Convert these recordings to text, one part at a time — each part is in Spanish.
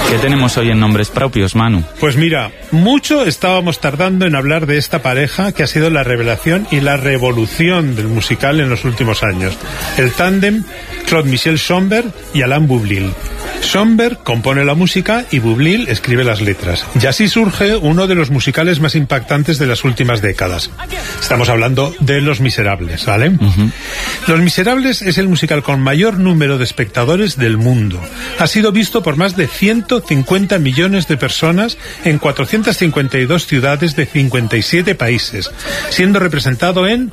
¿Qué tenemos hoy en nombres propios, Manu? Pues mira, mucho estábamos tardando en hablar de esta pareja que ha sido la revelación y la revolución del musical en los últimos años. El tándem Claude-Michel Schoenberg y Alain Boublil. Schoenberg compone la música y Boublil escribe las letras. Y así surge uno de los musicales más impactantes de las últimas décadas. Estamos hablando de Los Miserables, ¿vale? Los Miserables es el musical con mayor número de espectadores del mundo. Ha sido visto por más de 150 millones de personas en 452 ciudades de 57 países, siendo representado en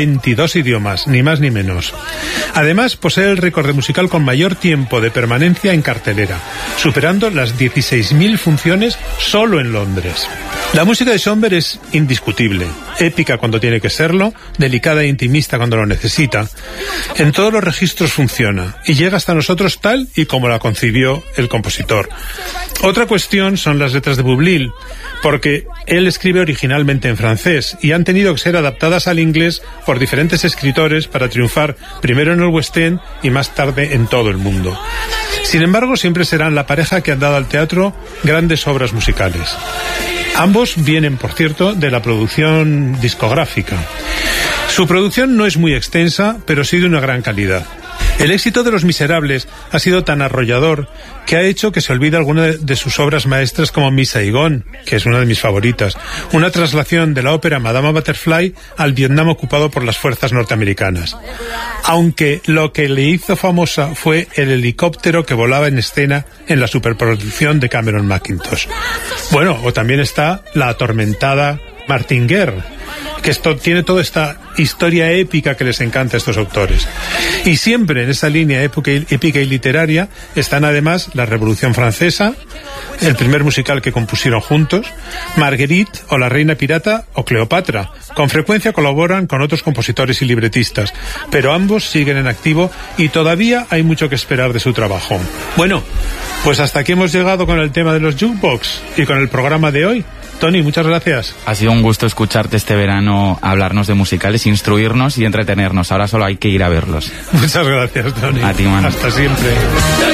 22 idiomas, ni más ni menos. Además, posee el récord de musical con mayor tiempo de permanencia en cartelera, superando las 16.000 funciones solo en Londres. La música de Schoenberg es indiscutible, épica cuando tiene que serlo, delicada e intimista cuando lo necesita. En todos los registros funciona y llega hasta nosotros tal y como la concibió el compositor. Otra cuestión son las letras de Boublil, porque él escribe originalmente en francés y han tenido que ser adaptadas al inglés por diferentes escritores para triunfar primero en el West End y más tarde en todo el mundo. Sin embargo, siempre serán la pareja que han dado al teatro grandes obras musicales. Ambos vienen, por cierto, de la producción discográfica. Su producción no es muy extensa, pero sí de una gran calidad. El éxito de Los Miserables ha sido tan arrollador que ha hecho que se olvide alguna de sus obras maestras como Miss Saigon, que es una de mis favoritas, una traslación de la ópera Madame Butterfly al Vietnam ocupado por las fuerzas norteamericanas. Aunque lo que le hizo famosa fue el helicóptero que volaba en escena en la superproducción de Cameron Mackintosh. Bueno, o también está la atormentada Martin Guerre, que tiene toda esta historia épica que les encanta a estos autores. Y siempre en esa línea épica y literaria están además La Revolución Francesa, el primer musical que compusieron juntos, Marguerite o La Reina Pirata o Cleopatra. Con frecuencia colaboran con otros compositores y libretistas, pero ambos siguen en activo y todavía hay mucho que esperar de su trabajo. Bueno, pues hasta aquí hemos llegado con el tema de los jukebox y con el programa de hoy. Tony, muchas gracias. Ha sido un gusto escucharte este verano hablarnos de musicales, instruirnos y entretenernos. Ahora solo hay que ir a verlos. Muchas gracias, Tony. A ti, Manu. Hasta siempre.